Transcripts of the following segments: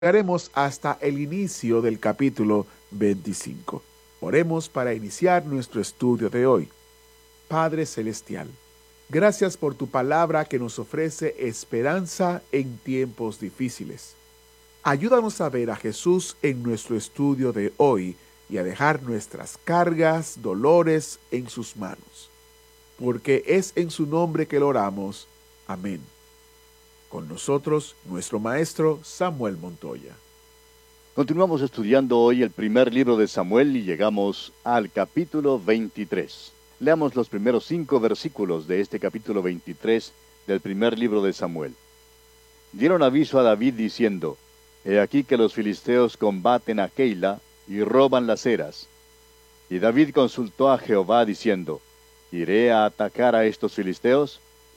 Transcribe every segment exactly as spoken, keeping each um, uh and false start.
Llegaremos hasta el inicio del capítulo veinticinco. Oremos para iniciar nuestro estudio de hoy. Padre Celestial, gracias por tu palabra que nos ofrece esperanza en tiempos difíciles. Ayúdanos a ver a Jesús en nuestro estudio de hoy y a dejar nuestras cargas, dolores en sus manos. Porque es en su nombre que lo oramos. Amén. Con nosotros, nuestro maestro Samuel Montoya. Continuamos estudiando hoy el primer libro de Samuel y llegamos al capítulo veintitrés. Leamos los primeros cinco versículos de este capítulo veintitrés del primer libro de Samuel. Dieron aviso a David diciendo: He aquí que los filisteos combaten a Keila y roban las eras. Y David consultó a Jehová diciendo: ¿Iré a atacar a estos filisteos?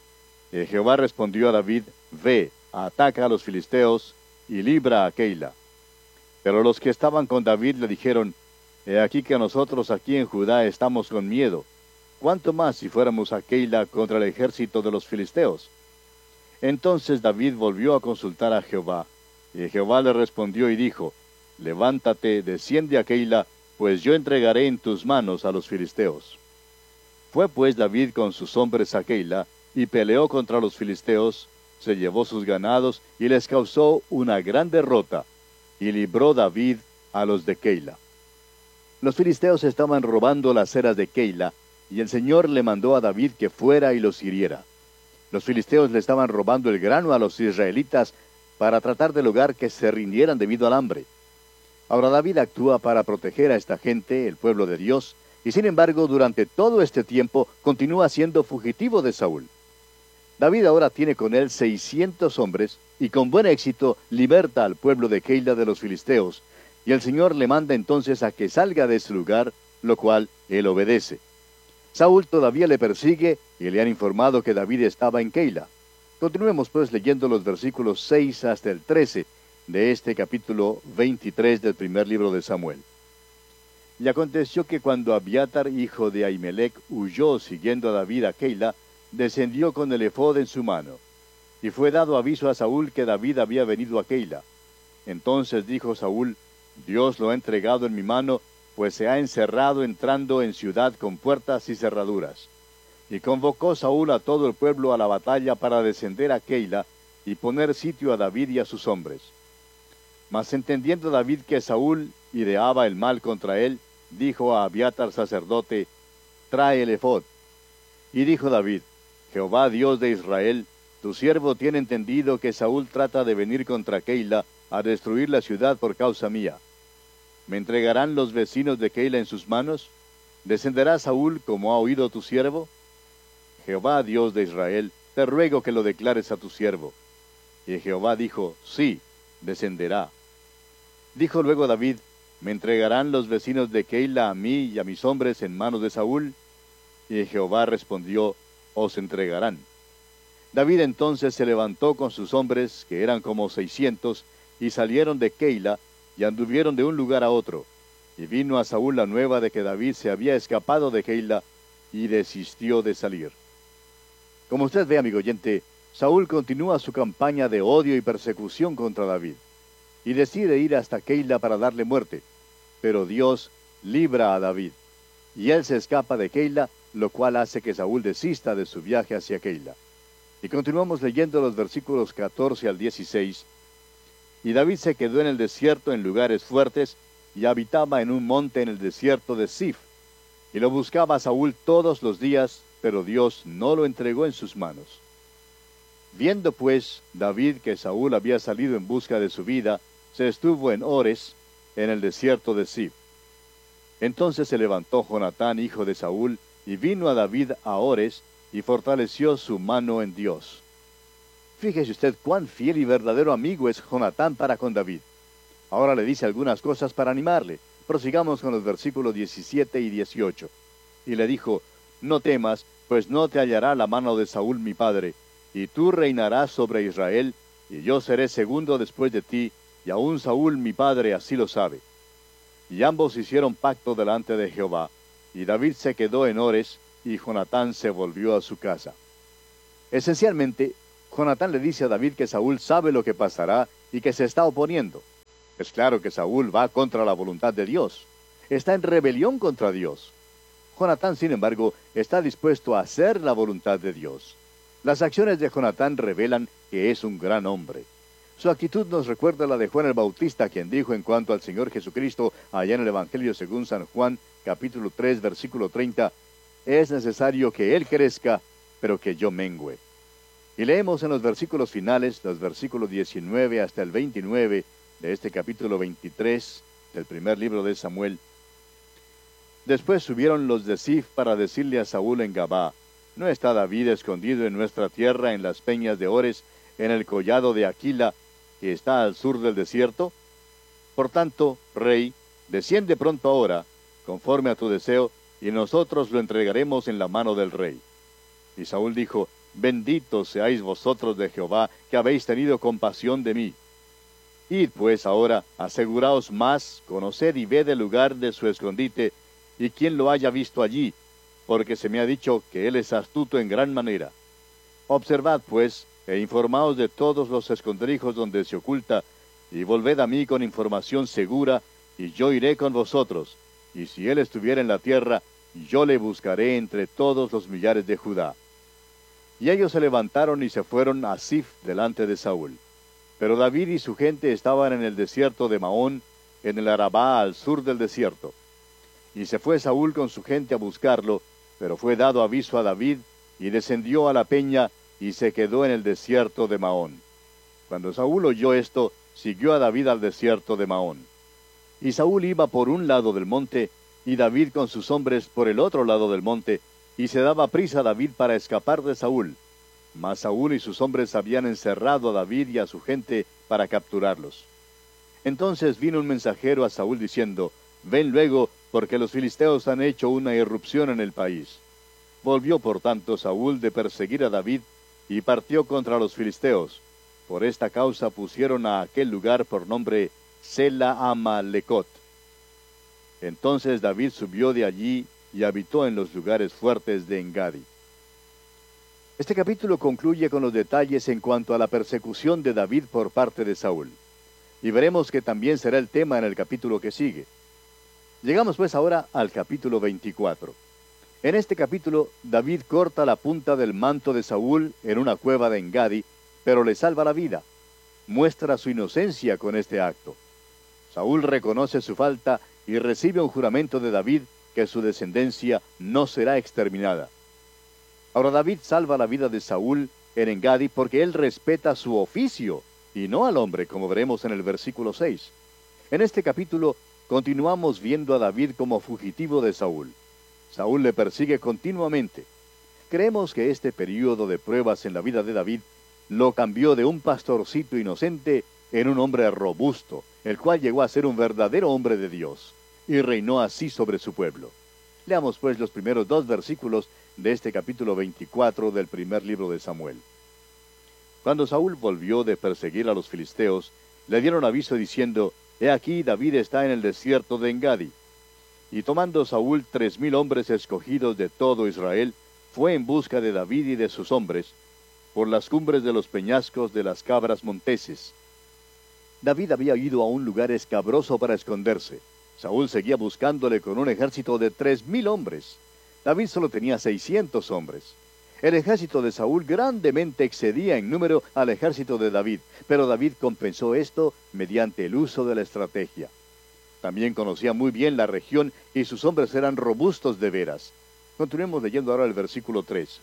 Y Jehová respondió a David: Ve, ataca a los filisteos y libra a Keila. Pero los que estaban con David le dijeron: He aquí que nosotros aquí en Judá estamos con miedo. ¿Cuánto más si fuéramos a Keila contra el ejército de los filisteos? Entonces David volvió a consultar a Jehová, y Jehová le respondió y dijo: Levántate, desciende a Keila, pues yo entregaré en tus manos a los filisteos. Fue pues David con sus hombres a Keila, y peleó contra los filisteos, se llevó sus ganados, y les causó una gran derrota, y libró David a los de Keila. Los filisteos estaban robando las eras de Keila, y el Señor le mandó a David que fuera y los hiriera. Los filisteos le estaban robando el grano a los israelitas para tratar de lograr que se rindieran debido al hambre. Ahora David actúa para proteger a esta gente, el pueblo de Dios, y sin embargo durante todo este tiempo continúa siendo fugitivo de Saúl. David ahora tiene con él seiscientos hombres, y con buen éxito liberta al pueblo de Keila de los filisteos, y el Señor le manda entonces a que salga de ese lugar, lo cual él obedece. Saúl todavía le persigue, y le han informado que David estaba en Keila. Continuemos pues leyendo los versículos seis hasta el trece de este capítulo veintitrés del primer libro de Samuel. Y aconteció que cuando Abiatar, hijo de Ahimelech, huyó siguiendo a David a Keila, descendió con el efod en su mano. Y fue dado aviso a Saúl que David había venido a Keila. Entonces dijo Saúl: Dios lo ha entregado en mi mano, pues se ha encerrado entrando en ciudad con puertas y cerraduras. Y convocó Saúl a todo el pueblo a la batalla para descender a Keila y poner sitio a David y a sus hombres. Mas entendiendo David que Saúl ideaba el mal contra él, dijo a Abiatar sacerdote: Trae el efod. Y dijo David: Jehová Dios de Israel, tu siervo tiene entendido que Saúl trata de venir contra Keila a destruir la ciudad por causa mía. ¿Me entregarán los vecinos de Keila en sus manos? ¿Descenderá Saúl como ha oído tu siervo? Jehová Dios de Israel, te ruego que lo declares a tu siervo. Y Jehová dijo: Sí, descenderá. Dijo luego David: ¿Me entregarán los vecinos de Keila a mí y a mis hombres en manos de Saúl? Y Jehová respondió: Os entregarán. David entonces se levantó con sus hombres, que eran como seiscientos, y salieron de Keila, y anduvieron de un lugar a otro. Y vino a Saúl la nueva de que David se había escapado de Keila, y desistió de salir. Como usted ve, amigo oyente, Saúl continúa su campaña de odio y persecución contra David, y decide ir hasta Keila para darle muerte. Pero Dios libra a David, y él se escapa de Keila, lo cual hace que Saúl desista de su viaje hacia Keila. Y continuamos leyendo los versículos catorce al dieciséis. Y David se quedó en el desierto en lugares fuertes, y habitaba en un monte en el desierto de Zif. Y lo buscaba Saúl todos los días, pero Dios no lo entregó en sus manos. Viendo pues David que Saúl había salido en busca de su vida, se estuvo en Ores, en el desierto de Zif. Entonces se levantó Jonatán, hijo de Saúl, y vino a David a Ores, y fortaleció su mano en Dios. Fíjese usted cuán fiel y verdadero amigo es Jonatán para con David. Ahora le dice algunas cosas para animarle. Prosigamos con los versículos diecisiete y dieciocho. Y le dijo: No temas, pues no te hallará la mano de Saúl mi padre, y tú reinarás sobre Israel, y yo seré segundo después de ti, y aún Saúl mi padre así lo sabe. Y ambos hicieron pacto delante de Jehová, y David se quedó en Ores, y Jonatán se volvió a su casa. Esencialmente, Jonatán le dice a David que Saúl sabe lo que pasará y que se está oponiendo. Es claro que Saúl va contra la voluntad de Dios. Está en rebelión contra Dios. Jonatán, sin embargo, está dispuesto a hacer la voluntad de Dios. Las acciones de Jonatán revelan que es un gran hombre. Su actitud nos recuerda la de Juan el Bautista, quien dijo en cuanto al Señor Jesucristo, allá en el Evangelio según San Juan, capítulo tres, versículo treinta, «Es necesario que Él crezca, pero que yo mengüe». Y leemos en los versículos finales, los versículos diecinueve hasta el veintinueve de este capítulo veintitrés del primer libro de Samuel. Después subieron los de Zif para decirle a Saúl en Gabá, ¿no está David escondido en nuestra tierra en las peñas de Ores, en el collado de Aquila, que está al sur del desierto? Por tanto, rey, desciende pronto ahora, conforme a tu deseo, y nosotros lo entregaremos en la mano del rey. Y Saúl dijo, Benditos seáis vosotros de Jehová, que habéis tenido compasión de mí. Id pues ahora, aseguraos más, conoced y ved el lugar de su escondite, y quien lo haya visto allí, porque se me ha dicho que él es astuto en gran manera. Observad pues, e informaos de todos los escondrijos donde se oculta, y volved a mí con información segura, y yo iré con vosotros, y si él estuviera en la tierra, yo le buscaré entre todos los millares de Judá. Y ellos se levantaron y se fueron a Zif delante de Saúl. Pero David y su gente estaban en el desierto de Maón, en el Arabá al sur del desierto. Y se fue Saúl con su gente a buscarlo, pero fue dado aviso a David, y descendió a la peña, y se quedó en el desierto de Maón. Cuando Saúl oyó esto, siguió a David al desierto de Maón. Y Saúl iba por un lado del monte, y David con sus hombres por el otro lado del monte, y se daba prisa a David para escapar de Saúl. Mas Saúl y sus hombres habían encerrado a David y a su gente para capturarlos. Entonces vino un mensajero a Saúl diciendo, Ven luego, porque los filisteos han hecho una irrupción en el país. Volvió por tanto Saúl de perseguir a David, y partió contra los filisteos. Por esta causa pusieron a aquel lugar por nombre Sela Amalecot. Entonces David subió de allí y habitó en los lugares fuertes de Engadi. Este capítulo concluye con los detalles en cuanto a la persecución de David por parte de Saúl. Y veremos que también será el tema en el capítulo que sigue. Llegamos pues ahora al capítulo veinticuatro. En este capítulo, David corta la punta del manto de Saúl en una cueva de Engadi, pero le salva la vida. Muestra su inocencia con este acto. Saúl reconoce su falta y recibe un juramento de David que su descendencia no será exterminada. Ahora David salva la vida de Saúl en Engadi porque él respeta su oficio y no al hombre, como veremos en el versículo seis. En este capítulo continuamos viendo a David como fugitivo de Saúl. Saúl le persigue continuamente. Creemos que este período de pruebas en la vida de David lo cambió de un pastorcito inocente en un hombre robusto, el cual llegó a ser un verdadero hombre de Dios, y reinó así sobre su pueblo. Leamos pues los primeros dos versículos de este capítulo veinticuatro del primer libro de Samuel. Cuando Saúl volvió de perseguir a los filisteos, le dieron aviso diciendo, He aquí David está en el desierto de Engadi. Y tomando Saúl tres mil hombres escogidos de todo Israel, fue en busca de David y de sus hombres, por las cumbres de los peñascos de las cabras monteses. David había ido a un lugar escabroso para esconderse. Saúl seguía buscándole con un ejército de tres mil hombres. David solo tenía seiscientos hombres. El ejército de Saúl grandemente excedía en número al ejército de David, pero David compensó esto mediante el uso de la estrategia. También conocía muy bien la región y sus hombres eran robustos de veras. Continuemos leyendo ahora el versículo tres.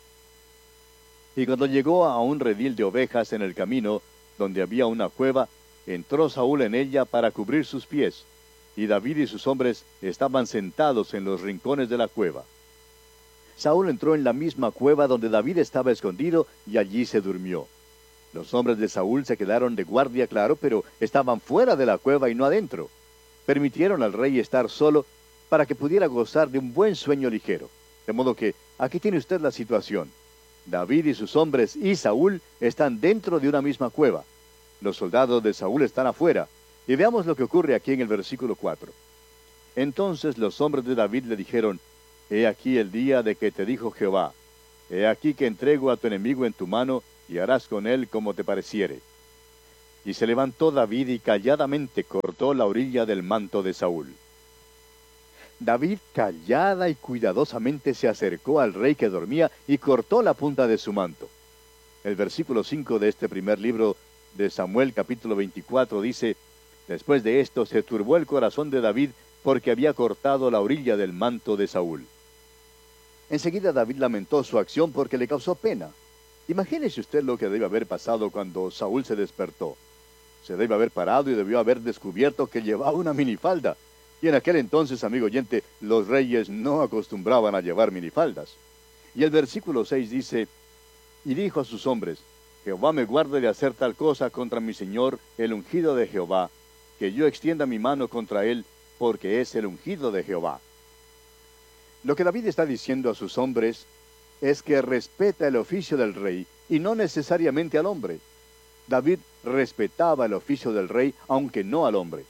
Y cuando llegó a un redil de ovejas en el camino, donde había una cueva, entró Saúl en ella para cubrir sus pies, y David y sus hombres estaban sentados en los rincones de la cueva. Saúl entró en la misma cueva donde David estaba escondido, y allí se durmió. Los hombres de Saúl se quedaron de guardia, claro, pero estaban fuera de la cueva y no adentro. Permitieron al rey estar solo para que pudiera gozar de un buen sueño ligero. De modo que aquí tiene usted la situación. David y sus hombres y Saúl están dentro de una misma cueva. Los soldados de Saúl están afuera. Y veamos lo que ocurre aquí en el versículo cuatro. Entonces los hombres de David le dijeron, He aquí el día de que te dijo Jehová, He aquí que entrego a tu enemigo en tu mano, y harás con él como te pareciere. Y se levantó David y calladamente cortó la orilla del manto de Saúl. David callada y cuidadosamente se acercó al rey que dormía y cortó la punta de su manto. El versículo cinco de este primer libro de Samuel, capítulo veinticuatro, dice: Después de esto se turbó el corazón de David porque había cortado la orilla del manto de Saúl. Enseguida David lamentó su acción porque le causó pena. Imagínese usted lo que debe haber pasado cuando Saúl se despertó. Se debe haber parado y debió haber descubierto que llevaba una minifalda. Y en aquel entonces, amigo oyente, los reyes no acostumbraban a llevar minifaldas. Y el versículo seis dice: Y dijo a sus hombres: Jehová me guarde de hacer tal cosa contra mi señor, el ungido de Jehová, que yo extienda mi mano contra él, porque es el ungido de Jehová. Lo que David está diciendo a sus hombres es que respeta el oficio del rey y no necesariamente al hombre. David respetaba el oficio del rey, aunque no al hombre.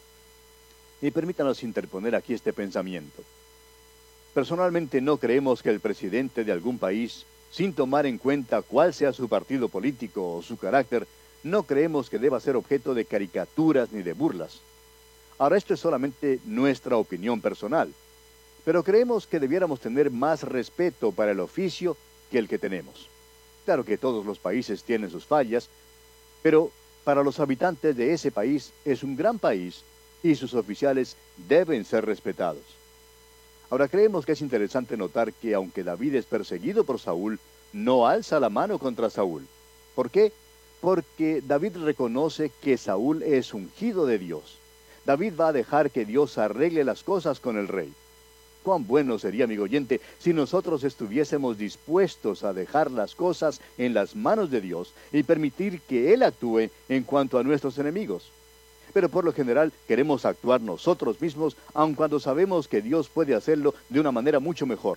Y permítanos interponer aquí este pensamiento. Personalmente no creemos que el presidente de algún país, sin tomar en cuenta cuál sea su partido político o su carácter, no creemos que deba ser objeto de caricaturas ni de burlas. Ahora, esto es solamente nuestra opinión personal, pero creemos que debiéramos tener más respeto para el oficio que el que tenemos. Claro que todos los países tienen sus fallas, pero para los habitantes de ese país es un gran país y sus oficiales deben ser respetados. Ahora, creemos que es interesante notar que aunque David es perseguido por Saúl, no alza la mano contra Saúl. ¿Por qué? Porque David reconoce que Saúl es ungido de Dios. David va a dejar que Dios arregle las cosas con el rey. Cuán bueno sería, amigo oyente, si nosotros estuviésemos dispuestos a dejar las cosas en las manos de Dios y permitir que Él actúe en cuanto a nuestros enemigos. Pero por lo general queremos actuar nosotros mismos, aun cuando sabemos que Dios puede hacerlo de una manera mucho mejor.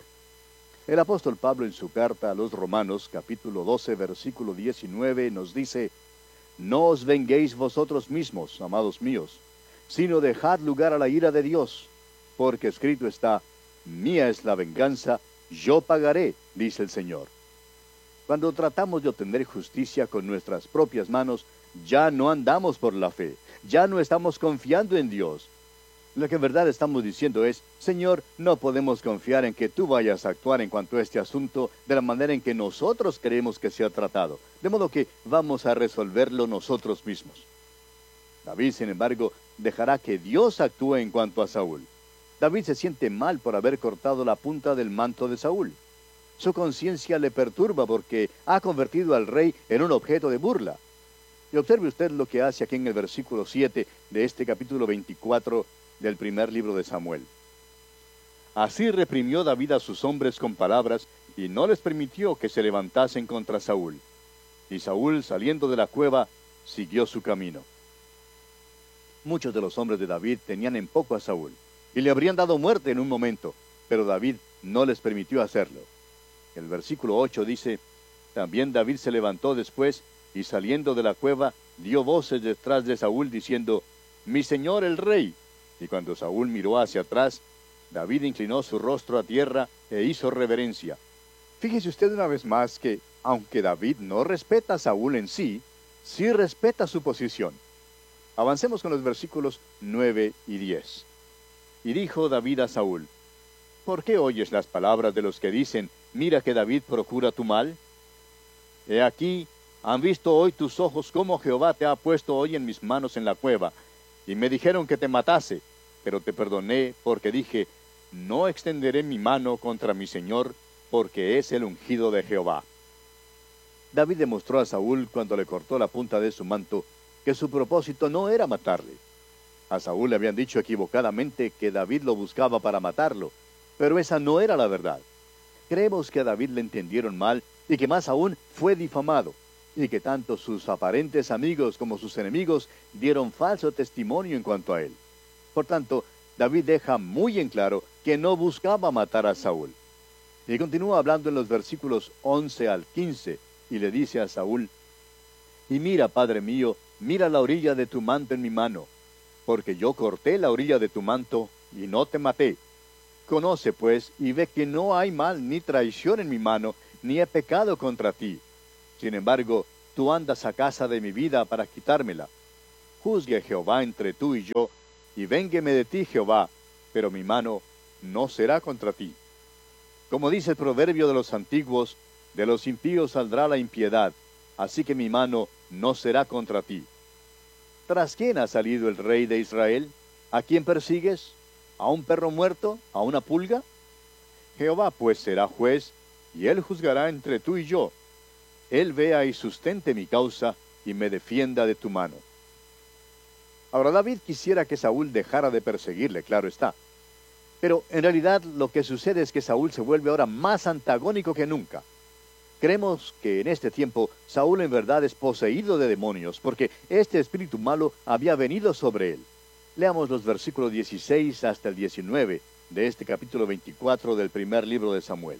El apóstol Pablo en su carta a los Romanos, capítulo doce, versículo diecinueve, nos dice: No os venguéis vosotros mismos, amados míos, sino dejad lugar a la ira de Dios, porque escrito está: Mía es la venganza, yo pagaré, dice el Señor. Cuando tratamos de obtener justicia con nuestras propias manos, ya no andamos por la fe, ya no estamos confiando en Dios. Lo que en verdad estamos diciendo es: Señor, no podemos confiar en que tú vayas a actuar en cuanto a este asunto de la manera en que nosotros creemos que sea tratado, de modo que vamos a resolverlo nosotros mismos. David, sin embargo, dejará que Dios actúe en cuanto a Saúl. David se siente mal por haber cortado la punta del manto de Saúl. Su conciencia le perturba porque ha convertido al rey en un objeto de burla. Y observe usted lo que hace aquí en el versículo siete de este capítulo veinticuatro del primer libro de Samuel. Así reprimió David a sus hombres con palabras y no les permitió que se levantasen contra Saúl. Y Saúl, saliendo de la cueva, siguió su camino. Muchos de los hombres de David tenían en poco a Saúl y le habrían dado muerte en un momento, pero David no les permitió hacerlo. El versículo ocho dice: También David se levantó después y saliendo de la cueva dio voces detrás de Saúl diciendo: Mi señor el rey. Y cuando Saúl miró hacia atrás, David inclinó su rostro a tierra e hizo reverencia. Fíjese usted una vez más que, aunque David no respeta a Saúl en sí, sí respeta su posición. Avancemos con los versículos nueve y diez. Y dijo David a Saúl: ¿Por qué oyes las palabras de los que dicen: Mira que David procura tu mal? He aquí, han visto hoy tus ojos cómo Jehová te ha puesto hoy en mis manos en la cueva, y me dijeron que te matase, pero te perdoné porque dije: No extenderé mi mano contra mi señor, porque es el ungido de Jehová. David demostró a Saúl cuando le cortó la punta de su manto que su propósito no era matarle. A Saúl le habían dicho equivocadamente que David lo buscaba para matarlo, pero esa no era la verdad. Creemos que a David le entendieron mal y que más aún fue difamado, y que tanto sus aparentes amigos como sus enemigos dieron falso testimonio en cuanto a él. Por tanto, David deja muy en claro que no buscaba matar a Saúl. Y continúa hablando en los versículos once al quince, y le dice a Saúl: Y mira, padre mío, mira la orilla de tu manto en mi mano, porque yo corté la orilla de tu manto y no te maté. Conoce, pues, y ve que no hay mal ni traición en mi mano, ni he pecado contra ti. Sin embargo, tú andas a casa de mi vida para quitármela. Juzgue Jehová entre tú y yo, y véngueme de ti Jehová, pero mi mano no será contra ti. Como dice el proverbio de los antiguos, de los impíos saldrá la impiedad, así que mi mano no será contra ti. ¿Tras quién ha salido el rey de Israel? ¿A quién persigues? ¿A un perro muerto? ¿A una pulga? Jehová pues será juez, y él juzgará entre tú y yo. Él vea y sustente mi causa, y me defienda de tu mano. Ahora David quisiera que Saúl dejara de perseguirle, claro está. Pero en realidad lo que sucede es que Saúl se vuelve ahora más antagónico que nunca. Creemos que en este tiempo Saúl en verdad es poseído de demonios, porque este espíritu malo había venido sobre él. Leamos los versículos dieciséis hasta el diecinueve de este capítulo veinticuatro del primer libro de Samuel.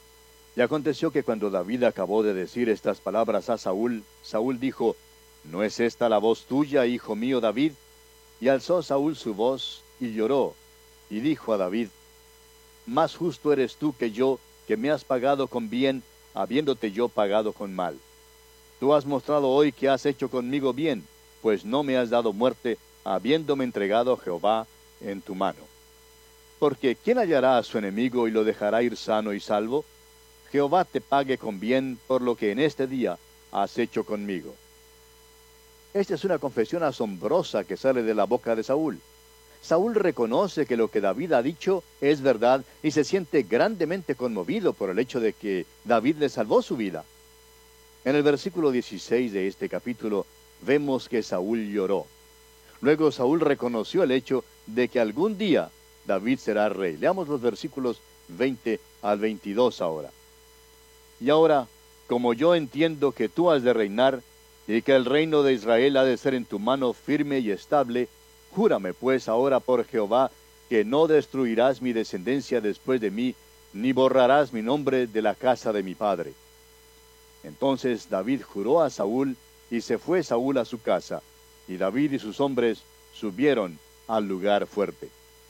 Y aconteció que cuando David acabó de decir estas palabras a Saúl, Saúl dijo: ¿No es esta la voz tuya, hijo mío David? Y alzó Saúl su voz y lloró, y dijo a David: Más justo eres tú que yo, que me has pagado con bien, habiéndote yo pagado con mal. Tú has mostrado hoy que has hecho conmigo bien, pues no me has dado muerte, habiéndome entregado Jehová en tu mano. Porque ¿quién hallará a su enemigo y lo dejará ir sano y salvo? Jehová te pague con bien por lo que en este día has hecho conmigo. Esta es una confesión asombrosa que sale de la boca de Saúl. Saúl reconoce que lo que David ha dicho es verdad y se siente grandemente conmovido por el hecho de que David le salvó su vida. En el versículo dieciséis de este capítulo vemos que Saúl lloró. Luego Saúl reconoció el hecho de que algún día David será rey. Leamos los versículos veinte al veintidós ahora. Y ahora, como yo entiendo que tú has de reinar, y que el reino de Israel ha de ser en tu mano firme y estable, júrame pues ahora por Jehová, que no destruirás mi descendencia después de mí, ni borrarás mi nombre de la casa de mi padre. Entonces David juró a Saúl, y se fue Saúl a su casa, y David y sus hombres subieron al lugar fuerte.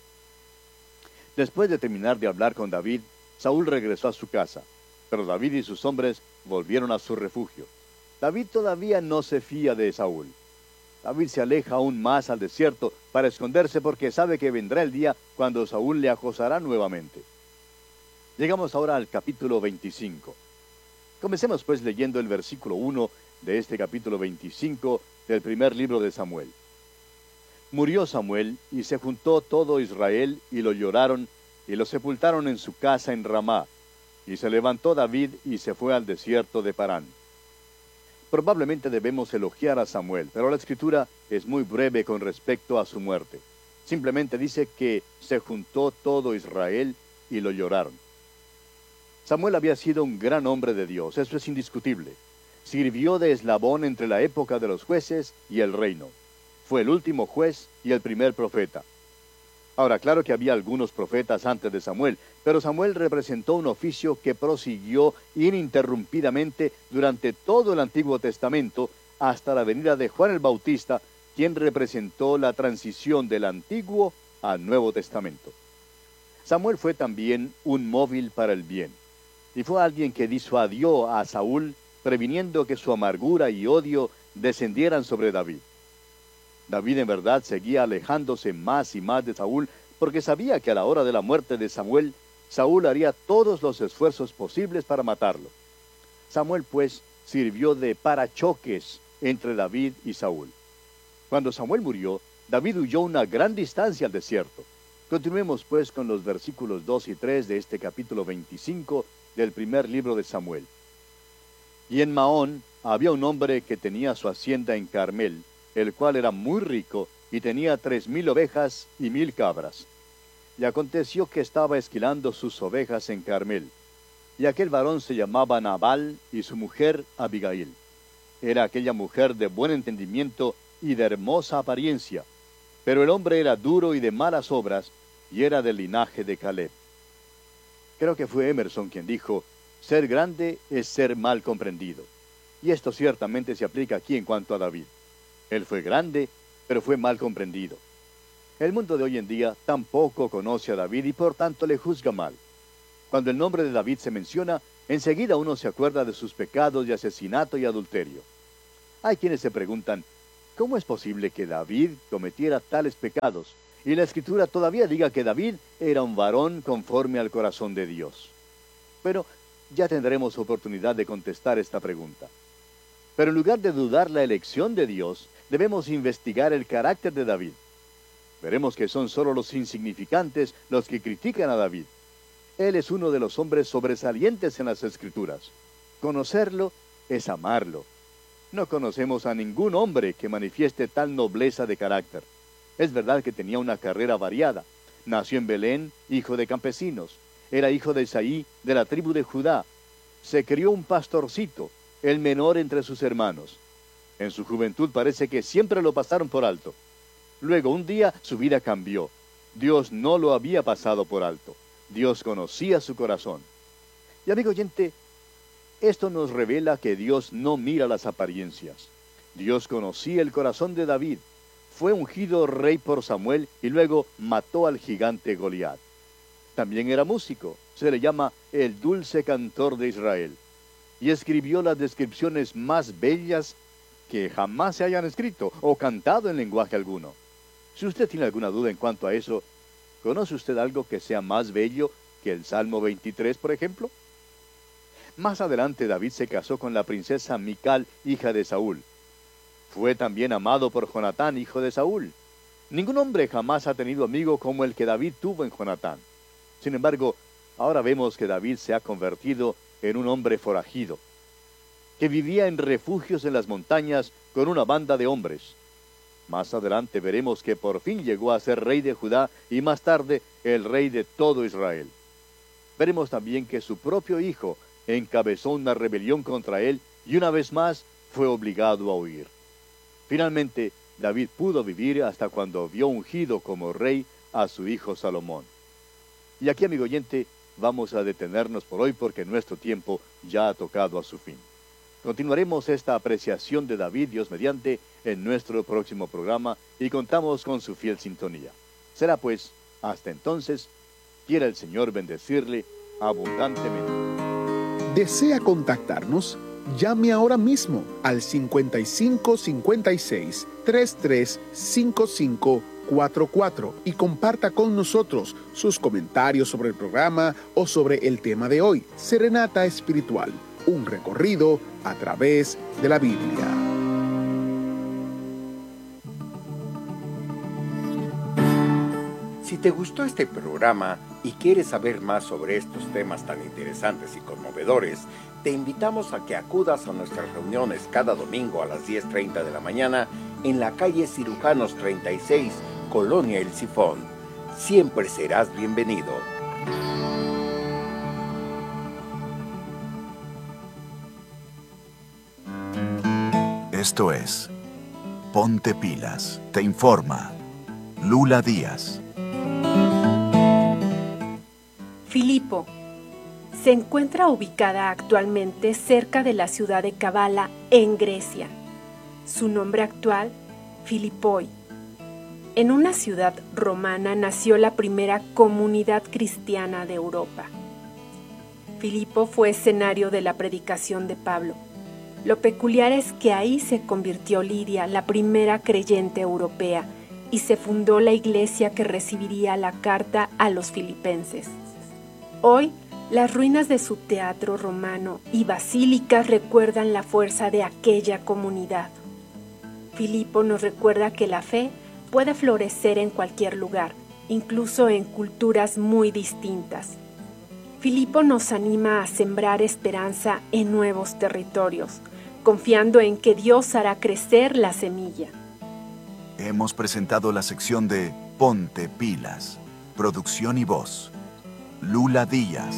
Después de terminar de hablar con David, Saúl regresó a su casa, pero David y sus hombres volvieron a su refugio. David todavía no se fía de Saúl. David se aleja aún más al desierto para esconderse porque sabe que vendrá el día cuando Saúl le acosará nuevamente. Llegamos ahora al capítulo veinticinco. Comencemos pues leyendo el versículo uno de este capítulo veinticinco del primer libro de Samuel. Murió Samuel, y se juntó todo Israel, y lo lloraron, y lo sepultaron en su casa en Ramá. Y se levantó David, y se fue al desierto de Parán. Probablemente debemos elogiar a Samuel, pero la escritura es muy breve con respecto a su muerte. Simplemente dice que se juntó todo Israel y lo lloraron. Samuel había sido un gran hombre de Dios, eso es indiscutible. Sirvió de eslabón entre la época de los jueces y el reino. Fue el último juez y el primer profeta. Ahora, claro que había algunos profetas antes de Samuel, pero Samuel representó un oficio que prosiguió ininterrumpidamente durante todo el Antiguo Testamento hasta la venida de Juan el Bautista, quien representó la transición del Antiguo al Nuevo Testamento. Samuel fue también un móvil para el bien, y fue alguien que disuadió a Saúl, previniendo que su amargura y odio descendieran sobre David. David en verdad seguía alejándose más y más de Saúl, porque sabía que a la hora de la muerte de Samuel, Saúl haría todos los esfuerzos posibles para matarlo. Samuel, pues, sirvió de parachoques entre David y Saúl. Cuando Samuel murió, David huyó una gran distancia al desierto. Continuemos, pues, con los versículos dos y tres de este capítulo veinticinco del primer libro de Samuel. Y en Maón había un hombre que tenía su hacienda en Carmel, el cual era muy rico, y tenía tres mil ovejas y mil cabras. Y aconteció que estaba esquilando sus ovejas en Carmel. Y aquel varón se llamaba Nabal, y su mujer Abigail. Era aquella mujer de buen entendimiento y de hermosa apariencia. Pero el hombre era duro y de malas obras, y era del linaje de Caleb. Creo que fue Emerson quien dijo: ser grande es ser mal comprendido. Y esto ciertamente se aplica aquí en cuanto a David. Él fue grande, pero fue mal comprendido. El mundo de hoy en día tampoco conoce a David y por tanto le juzga mal. Cuando el nombre de David se menciona, enseguida uno se acuerda de sus pecados de asesinato y adulterio. Hay quienes se preguntan, ¿cómo es posible que David cometiera tales pecados? Y la Escritura todavía diga que David era un varón conforme al corazón de Dios. Pero ya tendremos oportunidad de contestar esta pregunta. Pero en lugar de dudar la elección de Dios, debemos investigar el carácter de David. Veremos que son solo los insignificantes los que critican a David. Él es uno de los hombres sobresalientes en las Escrituras. Conocerlo es amarlo. No conocemos a ningún hombre que manifieste tal nobleza de carácter. Es verdad que tenía una carrera variada. Nació en Belén, hijo de campesinos. Era hijo de Isaí, de la tribu de Judá. Se crió un pastorcito, el menor entre sus hermanos. En su juventud parece que siempre lo pasaron por alto. Luego, un día, su vida cambió. Dios no lo había pasado por alto. Dios conocía su corazón. Y amigo oyente, esto nos revela que Dios no mira las apariencias. Dios conocía el corazón de David. Fue ungido rey por Samuel y luego mató al gigante Goliat. También era músico. Se le llama el dulce cantor de Israel. Y escribió las descripciones más bellas que jamás se hayan escrito o cantado en lenguaje alguno. Si usted tiene alguna duda en cuanto a eso, ¿conoce usted algo que sea más bello que el Salmo veintitrés, por ejemplo? Más adelante David se casó con la princesa Mical, hija de Saúl. Fue también amado por Jonatán, hijo de Saúl. Ningún hombre jamás ha tenido amigo como el que David tuvo en Jonatán. Sin embargo, ahora vemos que David se ha convertido en un hombre forajido, que vivía en refugios en las montañas con una banda de hombres. Más adelante veremos que por fin llegó a ser rey de Judá y más tarde el rey de todo Israel. Veremos también que su propio hijo encabezó una rebelión contra él y una vez más fue obligado a huir. Finalmente, David pudo vivir hasta cuando vio ungido como rey a su hijo Salomón. Y aquí, amigo oyente, vamos a detenernos por hoy porque nuestro tiempo ya ha tocado a su fin. Continuaremos esta apreciación de David, Dios mediante, en nuestro próximo programa y contamos con su fiel sintonía. Será pues, hasta entonces, quiera el Señor bendecirle abundantemente. ¿Desea contactarnos? Llame ahora mismo al cincuenta y cinco cincuenta y seis, treinta y tres cincuenta y cinco cuarenta y cuatro y comparta con nosotros sus comentarios sobre el programa o sobre el tema de hoy. Serenata Espiritual, un recorrido a través de la Biblia. Si te gustó este programa y quieres saber más sobre estos temas tan interesantes y conmovedores, te invitamos a que acudas a nuestras reuniones cada domingo a las diez treinta de la mañana en la calle Cirujanos treinta y seis, Colonia El Sifón. Siempre serás bienvenido. Esto es Ponte Pilas, te informa Lula Díaz. Filipo se encuentra ubicada actualmente cerca de la ciudad de Kavala, en Grecia. Su nombre actual, Filipoi. En una ciudad romana nació la primera comunidad cristiana de Europa. Filipo fue escenario de la predicación de Pablo. Lo peculiar es que ahí se convirtió Lidia, la primera creyente europea, y se fundó la iglesia que recibiría la carta a los filipenses. Hoy, las ruinas de su teatro romano y basílicas recuerdan la fuerza de aquella comunidad. Filipo nos recuerda que la fe puede florecer en cualquier lugar, incluso en culturas muy distintas. Filipo nos anima a sembrar esperanza en nuevos territorios, confiando en que Dios hará crecer la semilla. Hemos presentado la sección de Ponte Pilas, producción y voz, Lula Díaz.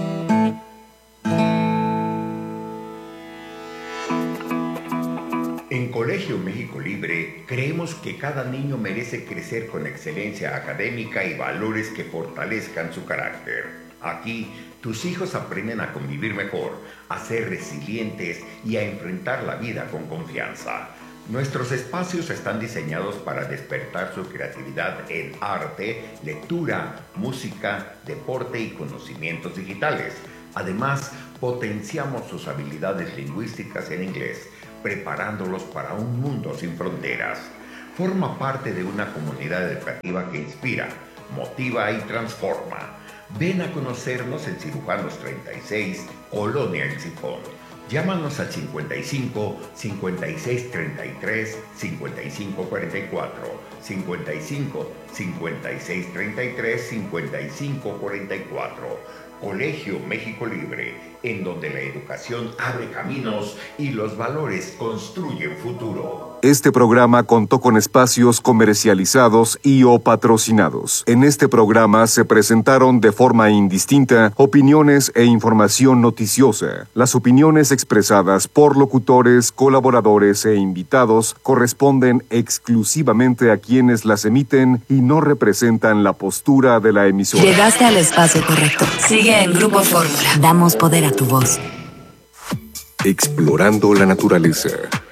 En Colegio México Libre creemos que cada niño merece crecer con excelencia académica y valores que fortalezcan su carácter. Aquí, tus hijos aprenden a convivir mejor, a ser resilientes y a enfrentar la vida con confianza. Nuestros espacios están diseñados para despertar su creatividad en arte, lectura, música, deporte y conocimientos digitales. Además, potenciamos sus habilidades lingüísticas en inglés. preparándolos para un mundo sin fronteras. Forma parte de una comunidad educativa que inspira, motiva y transforma. Ven a conocernos en Cirujanos treinta y seis, Colonia El Sifón. Llámanos al cincuenta y cinco, cincuenta y seis, treinta y tres, cincuenta y cinco, cuarenta y cuatro, cincuenta y cinco, cincuenta y seis, treinta y tres, cincuenta y cinco, cuarenta y cuatro. Colegio México Libre, en donde la educación abre caminos y los valores construyen futuro. Este programa contó con espacios comercializados y o patrocinados. En este programa se presentaron de forma indistinta opiniones e información noticiosa. Las opiniones expresadas por locutores, colaboradores e invitados corresponden exclusivamente a quienes las emiten y no representan la postura de la emisora. Llegaste al espacio correcto. Sigue en Grupo Fórmula. Damos poder a tu voz. Explorando la naturaleza.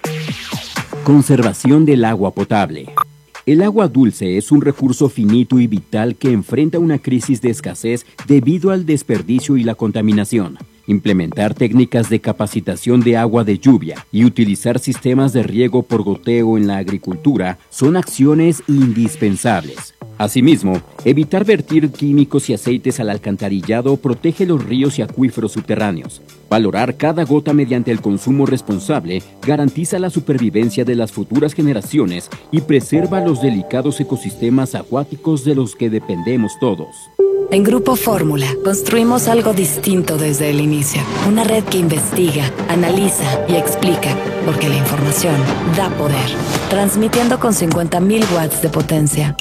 Conservación del agua potable. El agua dulce es un recurso finito y vital que enfrenta una crisis de escasez debido al desperdicio y la contaminación. Implementar técnicas de capacitación de agua de lluvia y utilizar sistemas de riego por goteo en la agricultura son acciones indispensables. Asimismo, evitar vertir químicos y aceites al alcantarillado protege los ríos y acuíferos subterráneos. Valorar cada gota mediante el consumo responsable garantiza la supervivencia de las futuras generaciones y preserva los delicados ecosistemas acuáticos de los que dependemos todos. En Grupo Fórmula construimos algo distinto desde el inicio. Una red que investiga, analiza y explica, porque la información da poder. Transmitiendo con cincuenta mil watts de potencia.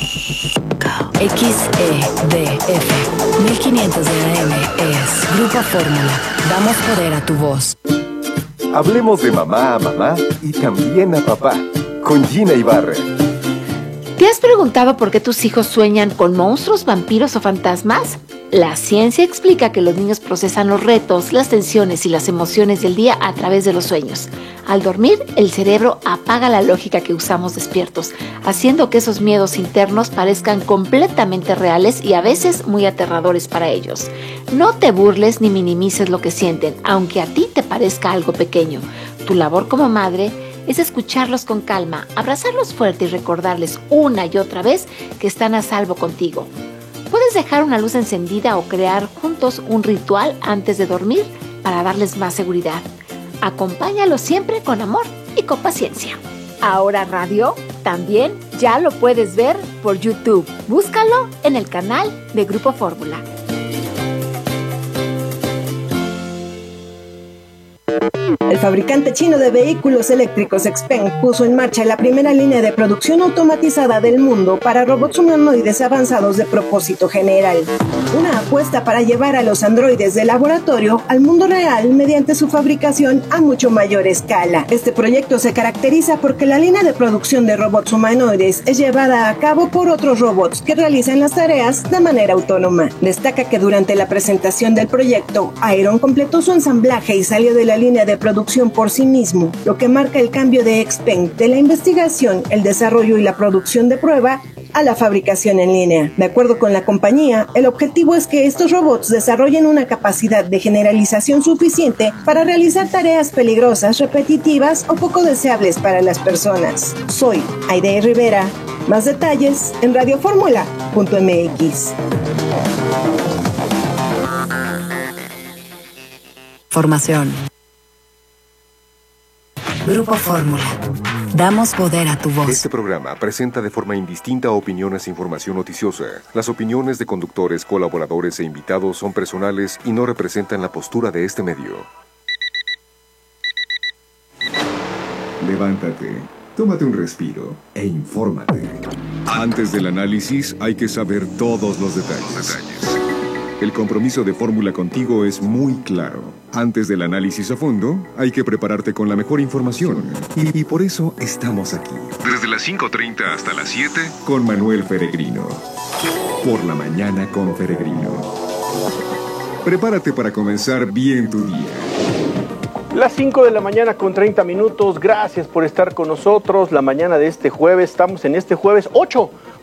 X E D F mil quinientos de A M es Grupo Fórmula. Damos poder a tu voz. Hablemos de mamá a mamá y también a papá, con Gina Ibarra. ¿Te has preguntado por qué tus hijos sueñan con monstruos, vampiros o fantasmas? La ciencia explica que los niños procesan los retos, las tensiones y las emociones del día a través de los sueños. Al dormir, el cerebro apaga la lógica que usamos despiertos, haciendo que esos miedos internos parezcan completamente reales y a veces muy aterradores para ellos. No te burles ni minimices lo que sienten, aunque a ti te parezca algo pequeño. Tu labor como madre es escucharlos con calma, abrazarlos fuerte y recordarles una y otra vez que están a salvo contigo. Puedes dejar una luz encendida o crear juntos un ritual antes de dormir para darles más seguridad. Acompáñalos siempre con amor y con paciencia. Ahora Radio también ya lo puedes ver por YouTube. Búscalo en el canal de Grupo Fórmula. El fabricante chino de vehículos eléctricos XPeng puso en marcha la primera línea de producción automatizada del mundo para robots humanoides avanzados de propósito general. Una apuesta para llevar a los androides de laboratorio al mundo real mediante su fabricación a mucho mayor escala. Este proyecto se caracteriza porque la línea de producción de robots humanoides es llevada a cabo por otros robots que realizan las tareas de manera autónoma. Destaca que durante la presentación del proyecto, Iron completó su ensamblaje y salió de la línea de producción por sí mismo, lo que marca el cambio de XPeng de la investigación, el desarrollo y la producción de prueba a la fabricación en línea. De acuerdo con la compañía, el objetivo es que estos robots desarrollen una capacidad de generalización suficiente para realizar tareas peligrosas, repetitivas o poco deseables para las personas. Soy Aide Rivera. Más detalles en radioformula punto m x. Formación. Grupo Fórmula. Damos poder a tu voz. Este programa presenta de forma indistinta opiniones e información noticiosa. Las opiniones de conductores, colaboradores e invitados son personales y no representan la postura de este medio. Levántate, tómate un respiro e infórmate. Antes del análisis hay que saber todos los detalles. El compromiso de Fórmula contigo es muy claro. Antes del análisis a fondo, hay que prepararte con la mejor información. Y, y por eso estamos aquí. Desde las cinco treinta hasta las siete, con Manuel Peregrino. Por la mañana con Peregrino. Prepárate para comenzar bien tu día. Las cinco de la mañana con treinta minutos. Gracias por estar con nosotros la mañana de este jueves. Estamos en este jueves ocho.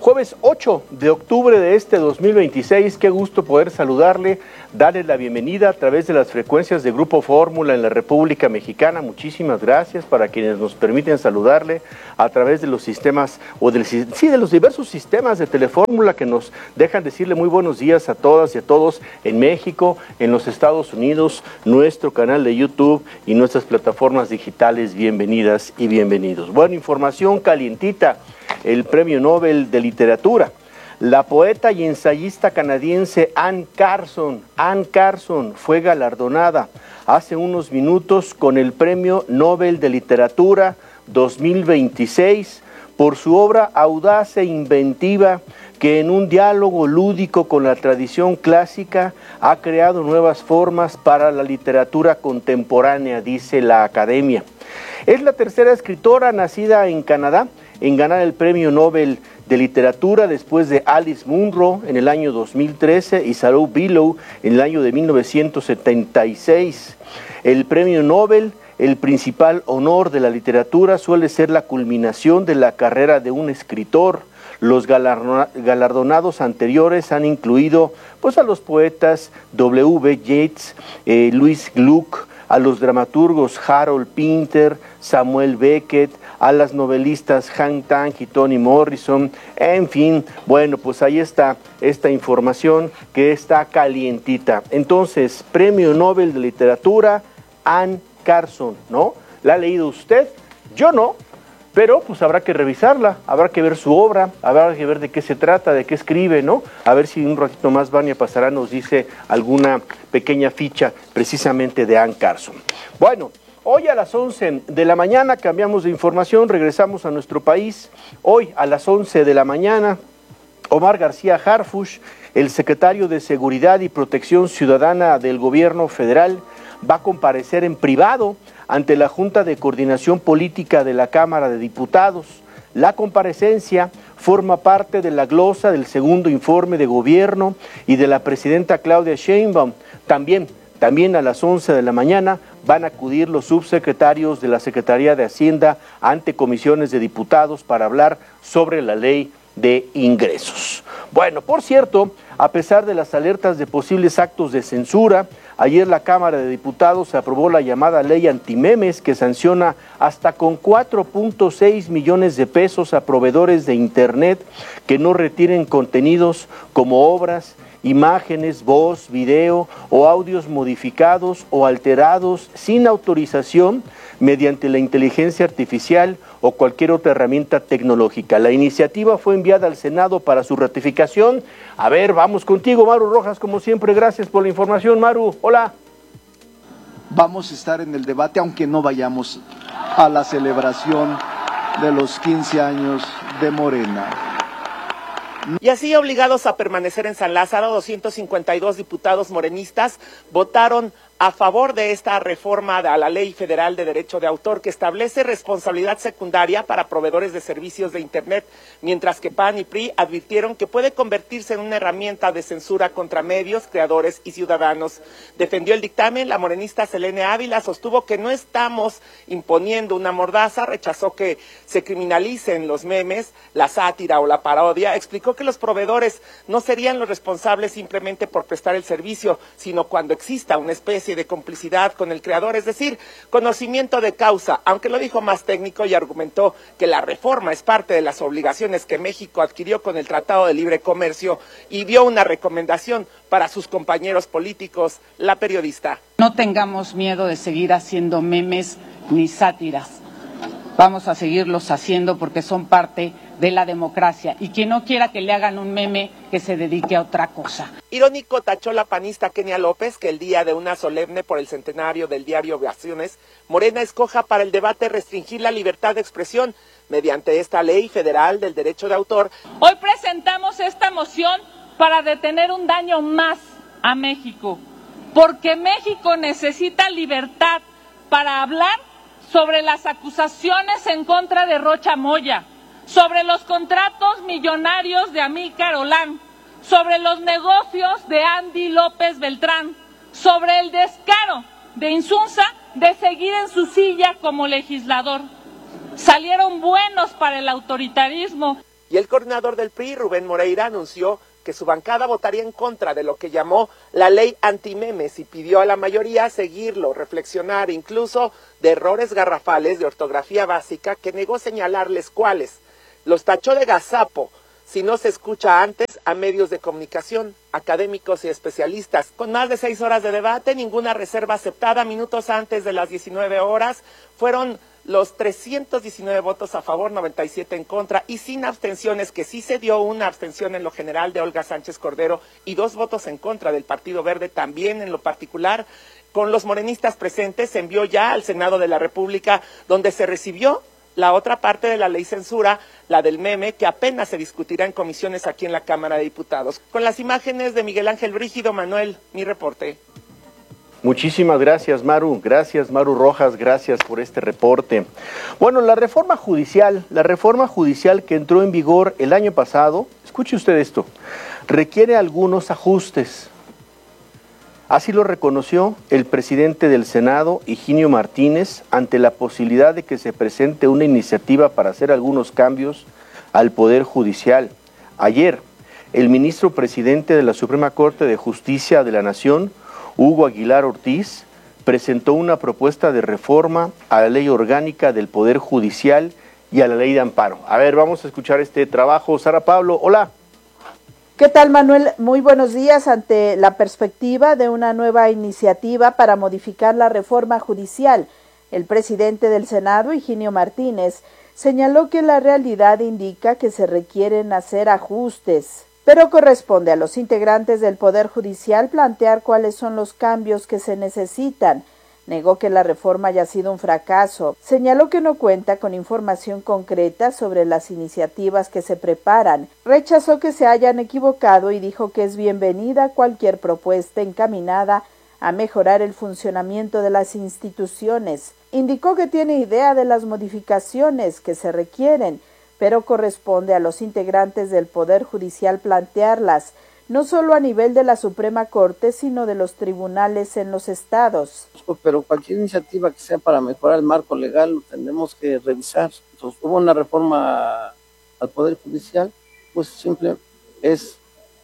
Jueves ocho de octubre de este dos mil veintiséis, qué gusto poder saludarle, darle la bienvenida a través de las frecuencias de Grupo Fórmula en la República Mexicana. Muchísimas gracias para quienes nos permiten saludarle a través de los sistemas, o del, sí, de los diversos sistemas de Telefórmula que nos dejan decirle muy buenos días a todas y a todos en México, en los Estados Unidos, nuestro canal de YouTube y nuestras plataformas digitales. Bienvenidas y bienvenidos. Bueno, información calientita. El Premio Nobel de Literatura. La poeta y ensayista canadiense Anne Carson, Anne Carson fue galardonada hace unos minutos con el Premio Nobel de Literatura dos mil veintiséis por su obra audaz e inventiva que en un diálogo lúdico con la tradición clásica ha creado nuevas formas para la literatura contemporánea, dice la Academia. Es la tercera escritora nacida en Canadá en ganar el Premio Nobel de Literatura después de Alice Munro en el año dos mil trece y Sarah Billow en el año de mil novecientos setenta y seis. El Premio Nobel, el principal honor de la literatura, suele ser la culminación de la carrera de un escritor. Los galardonados anteriores han incluido pues, a los poetas W B Yeats, eh, Louis Gluck, a los dramaturgos Harold Pinter, Samuel Beckett, a las novelistas Han Tang y Toni Morrison, en fin, bueno, pues ahí está esta información que está calientita. Entonces, Premio Nobel de Literatura, Anne Carson, ¿no? ¿La ha leído usted? Yo no, pero pues habrá que revisarla, habrá que ver su obra, habrá que ver de qué se trata, de qué escribe, ¿no? A ver si un ratito más Vania Pasará nos dice alguna pequeña ficha precisamente de Anne Carson. Bueno, hoy a las once de la mañana cambiamos de información, regresamos a nuestro país. Hoy a las once de la mañana, Omar García Harfuch, el secretario de Seguridad y Protección Ciudadana del Gobierno Federal, va a comparecer en privado ante la Junta de Coordinación Política de la Cámara de Diputados. La comparecencia forma parte de la glosa del segundo informe de gobierno y de la presidenta Claudia Sheinbaum. También, también a las once de la mañana van a acudir los subsecretarios de la Secretaría de Hacienda ante comisiones de diputados para hablar sobre la ley de ingresos. Bueno, por cierto, a pesar de las alertas de posibles actos de censura, ayer la Cámara de Diputados aprobó la llamada ley antimemes que sanciona hasta con cuatro punto seis millones de pesos a proveedores de internet que no retiren contenidos como obras, imágenes, voz, video o audios modificados o alterados sin autorización mediante la inteligencia artificial o cualquier otra herramienta tecnológica. La iniciativa fue enviada al Senado para su ratificación. A ver, vamos contigo, Maru Rojas, como siempre, gracias por la información, Maru. Hola. Vamos a estar en el debate, aunque no vayamos a la celebración de los quince años de Morena. Y así, obligados a permanecer en San Lázaro, doscientos cincuenta y dos diputados morenistas votaron a favor de esta reforma a la Ley Federal de Derecho de Autor que establece responsabilidad secundaria para proveedores de servicios de Internet, mientras que P A N y P R I advirtieron que puede convertirse en una herramienta de censura contra medios, creadores y ciudadanos. Defendió el dictamen la morenista Selene Ávila, sostuvo que no estamos imponiendo una mordaza, rechazó que se criminalicen los memes, la sátira o la parodia, explicó que los proveedores no serían los responsables simplemente por prestar el servicio, sino cuando exista una especie de complicidad con el creador, es decir, conocimiento de causa, aunque lo dijo más técnico y argumentó que la reforma es parte de las obligaciones que México adquirió con el Tratado de Libre Comercio y dio una recomendación para sus compañeros políticos, la periodista. No tengamos miedo de seguir haciendo memes ni sátiras. Vamos a seguirlos haciendo porque son parte de la democracia. Y quien no quiera que le hagan un meme, que se dedique a otra cosa. Irónico tachó la panista Kenia López que el día de una solemne por el centenario del diario Ovaciones, Morena escoja para el debate restringir la libertad de expresión mediante esta ley federal del derecho de autor. Hoy presentamos esta moción para detener un daño más a México, porque México necesita libertad para hablar sobre las acusaciones en contra de Rocha Moya, sobre los contratos millonarios de Amílcar Olán, sobre los negocios de Andy López Beltrán, sobre el descaro de Insunza de seguir en su silla como legislador. Salieron buenos para el autoritarismo. Y el coordinador del P R I, Rubén Moreira, anunció que su bancada votaría en contra de lo que llamó la ley antimemes y pidió a la mayoría seguirlo, reflexionar incluso de errores garrafales de ortografía básica que negó señalarles cuáles. Los tachó de gazapo si no se escucha antes a medios de comunicación, académicos y especialistas. Con más de seis horas de debate, ninguna reserva aceptada, minutos antes de las diecinueve horas, fueron los trescientos diecinueve votos a favor, noventa y siete en contra y sin abstenciones, que sí se dio una abstención en lo general de Olga Sánchez Cordero y dos votos en contra del Partido Verde también en lo particular. Con los morenistas presentes se envió ya al Senado de la República, donde se recibió la otra parte de la ley censura, la del meme, que apenas se discutirá en comisiones aquí en la Cámara de Diputados. Con las imágenes de Miguel Ángel Brígido, Manuel, mi reporte. Muchísimas gracias, Maru. Gracias, Maru Rojas. Gracias por este reporte. Bueno, la reforma judicial, la reforma judicial que entró en vigor el año pasado, escuche usted esto, requiere algunos ajustes. Así lo reconoció el presidente del Senado, Higinio Martínez, ante la posibilidad de que se presente una iniciativa para hacer algunos cambios al Poder Judicial. Ayer, el ministro presidente de la Suprema Corte de Justicia de la Nación, Hugo Aguilar Ortiz, presentó una propuesta de reforma a la ley orgánica del Poder Judicial y a la ley de amparo. A ver, vamos a escuchar este trabajo. Sara Pablo, hola. ¿Qué tal, Manuel? Muy buenos días. Ante la perspectiva de una nueva iniciativa para modificar la reforma judicial, el presidente del Senado, Higinio Martínez, señaló que la realidad indica que se requieren hacer ajustes, pero corresponde a los integrantes del Poder Judicial plantear cuáles son los cambios que se necesitan. Negó que la reforma haya sido un fracaso. Señaló que no cuenta con información concreta sobre las iniciativas que se preparan. Rechazó que se hayan equivocado y dijo que es bienvenida cualquier propuesta encaminada a mejorar el funcionamiento de las instituciones. Indicó que tiene idea de las modificaciones que se requieren, pero corresponde a los integrantes del Poder Judicial plantearlas, no solo a nivel de la Suprema Corte, sino de los tribunales en los estados. Pero cualquier iniciativa que sea para mejorar el marco legal lo tendremos que revisar. Entonces, hubo una reforma al Poder Judicial, pues simple es,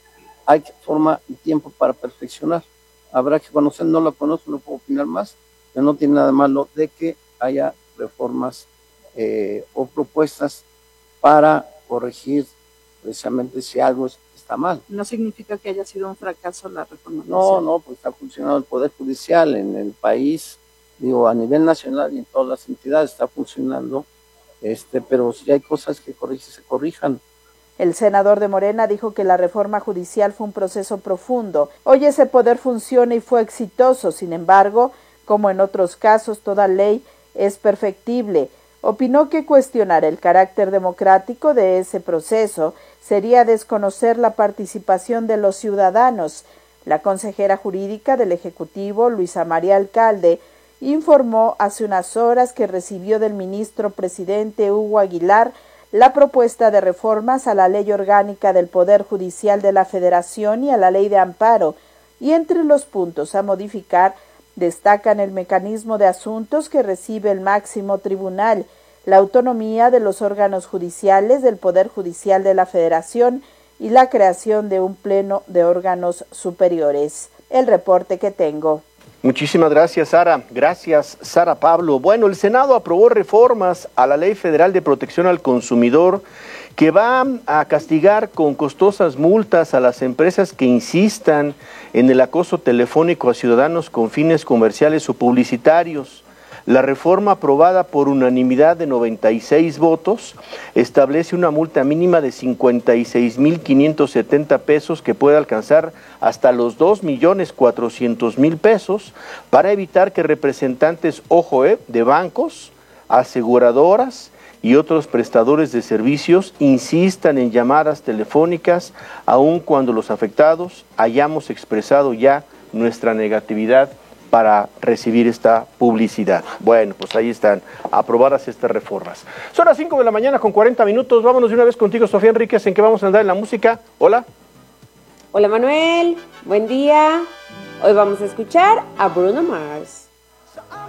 hay forma y tiempo para perfeccionar. Habrá que conocer, no lo conozco, no puedo opinar más, pero no tiene nada malo de que haya reformas eh, o propuestas para corregir precisamente si algo es está mal. No significa que haya sido un fracaso la reforma judicial. No, no, pues está funcionando el Poder Judicial en el país, digo, a nivel nacional y en todas las entidades está funcionando, este, pero si hay cosas que corregir, se corrijan. El senador de Morena dijo que la reforma judicial fue un proceso profundo. Hoy ese poder funciona y fue exitoso, sin embargo, como en otros casos, toda ley es perfectible. Opinó que cuestionar el carácter democrático de ese proceso sería desconocer la participación de los ciudadanos. La consejera jurídica del Ejecutivo, Luisa María Alcalde, informó hace unas horas que recibió del ministro presidente Hugo Aguilar la propuesta de reformas a la Ley Orgánica del Poder Judicial de la Federación y a la Ley de Amparo, y entre los puntos a modificar destacan el mecanismo de asuntos que recibe el máximo tribunal, la autonomía de los órganos judiciales del Poder Judicial de la Federación y la creación de un pleno de órganos superiores. El reporte que tengo. Muchísimas gracias, Sara. Gracias, Sara Pablo. Bueno, el Senado aprobó reformas a la Ley Federal de Protección al Consumidor que va a castigar con costosas multas a las empresas que insistan en el acoso telefónico a ciudadanos con fines comerciales o publicitarios. La reforma aprobada por unanimidad de noventa y seis votos establece una multa mínima de cincuenta y seis mil quinientos setenta pesos que puede alcanzar hasta los dos millones cuatrocientos mil pesos para evitar que representantes, ojo, eh, de bancos, aseguradoras y otros prestadores de servicios insistan en llamadas telefónicas aun cuando los afectados hayamos expresado ya nuestra negatividad para recibir esta publicidad. Bueno, pues ahí están, aprobadas estas reformas. Son las cinco de la mañana con cuarenta minutos, vámonos de una vez contigo, Sofía Enríquez, ¿en qué vamos a andar en la música? Hola. Hola Manuel, buen día. Hoy vamos a escuchar a Bruno Mars.